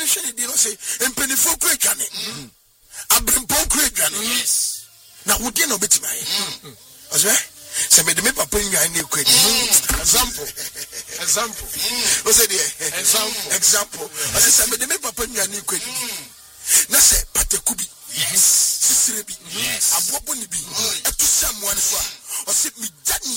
mention di no say empenifo kura dwane abrimpo kura dwane yes na wodi na obetima ye ozwe se me de me papa nwan na ekwa example o say there example o say me de me papa nwan na ekwa na se patekubi yes sisire bi abobo ni bi etu samuane so a o say me